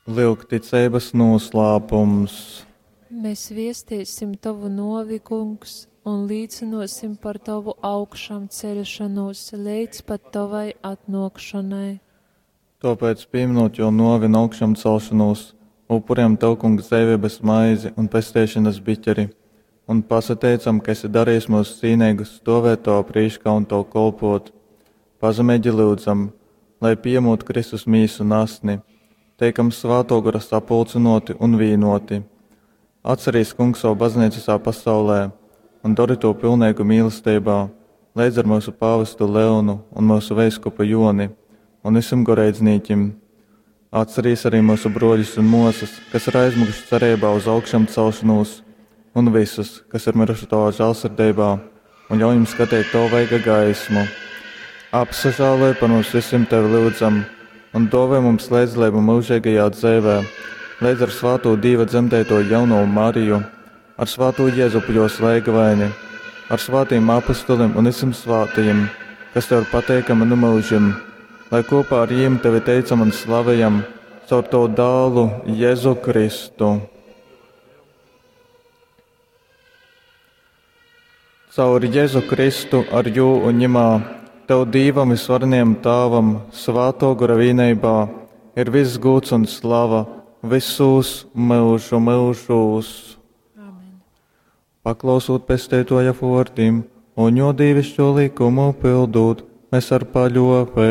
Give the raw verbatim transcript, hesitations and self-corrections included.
Lūk, ticības noslēpums. Mēs viestīsim tavu novi, kungs, un līdzinosim par tavu augšām ceļšanos līdz pat tavai atnākšanai. Tāpēc, pieminot jau novi un augšām celšanos, upuriem tev, kungs, dzīvības maizi un pestīšanas biķeri, un pasateicam, ka esi darījis mūs cīnīgus stāvēt tavu priekšā un tavu kalpot. Pazemīgi lūdzam, lai piemūt Kristus mīsu un asni, teikam svāto gara sapulcinoti un vīnoti. Atcerīs, kungs, savu baznīcu visā pasaulē un dari to pilnīgu mīlestībā, līdz ar mūsu pāvestu Leonu un mūsu veiskupu Joni un visam goreidzniekiem. Atcerīs arī mūsu broļus un mūsas, kas ir aizmuguši cerībā uz augšām celšanos, un visus, kas ir miruši tavā žēlsirdībā, un ļauj jums skatīt to vaiga gaismu. Apsažālē par mums visiem tevi lūdzam, un dāvā mums līdzlību mūžīgajā dzīvē, līdz ar svāto Dieva dzemdēto jauno Mariju, ar svāto Jēzupļo svētvaini, ar svātiem apostoliem un visiem svātajiem, kas tev ir pateikami no mūžiem, lai kopā ar viņiem tevi teicam un slavējam caur to dālu Jēzu Kristu. Caur Jēzu Kristu ar jū un ņemā, tev Dievam visvarenajam Tēvam, svāto gara vienībā, ir viss gods un slava visus mūžu mūžus. Amen. Paklausot pestētoja vārdiem un jo dievišķo likumu pildot, mēs ar paļovi